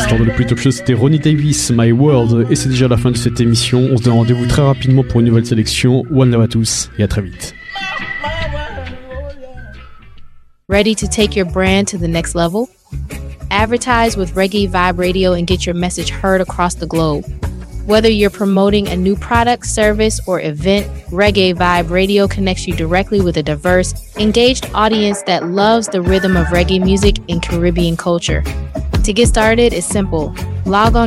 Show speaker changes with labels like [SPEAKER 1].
[SPEAKER 1] l'instant dans le Plus Top Show, c'était Ronnie Davis, My World, et c'est déjà la fin de cette émission. On se donne rendez-vous très rapidement pour une nouvelle sélection. One love à tous et à très vite.
[SPEAKER 2] Ready to take your brand to the next level? Advertise with Reggae Vibe Radio and get your message heard across the globe. Whether you're promoting a new product, service, or event, Reggae Vibe Radio connects you directly with a diverse, engaged audience that loves the rhythm of reggae music and Caribbean culture. To get started, it's simple. Log on